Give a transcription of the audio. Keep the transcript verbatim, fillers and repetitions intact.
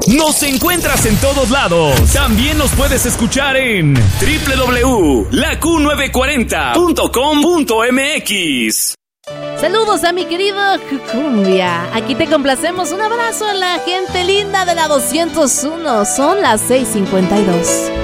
Nos encuentras en todos lados. También nos puedes escuchar en doble u doble u doble u punto la q novecientos cuarenta punto com punto m x. Saludos a mi querido Cucumbia. Aquí te complacemos. Un abrazo a la gente linda de la doscientos uno. Son las seis cincuenta y dos.